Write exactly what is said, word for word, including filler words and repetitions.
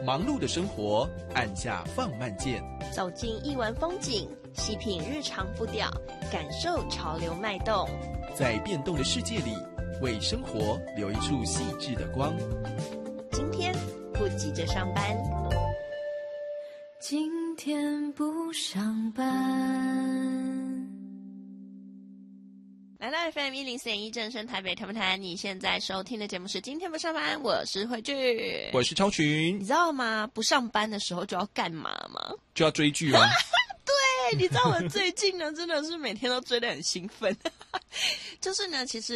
忙碌的生活按下放慢键， 走进艺文风景，细品日常步调，感受潮流脉动。 在变动的世界里，为生活留一处细致的光。 今天不急着上班， 今天不上班。 来到 F M 一零四点一正声台北谈不谈？你现在收听的节目是今天不上班，我是慧聚， 我是超群。 你知道吗？不上班的时候就要干嘛吗？ 就要追剧啊。 对，你知道我最近呢，真的是每天都追得很兴奋。就是呢，其实